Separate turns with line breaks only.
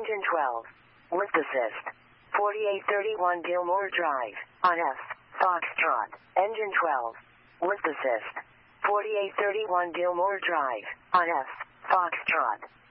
Engine 12. With assist. 4831 Gilmore Drive. On F. Foxtrot. Engine 12. With assist. 4831 Gilmore Drive. On F. Foxtrot.